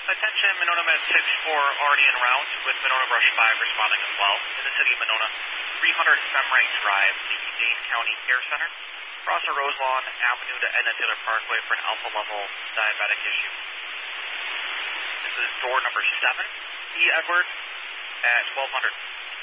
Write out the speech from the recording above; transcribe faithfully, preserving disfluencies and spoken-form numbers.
Attention, Monona Med six four already en route with Monona Rush five responding as well. In the city of Monona, three hundred Femrank Drive, the Dane County Care Center. Cross a Roselawn Avenue to Edna Taylor Parkway for an alpha level diabetic issue. This is door number seven, E. Edward at twelve hundred.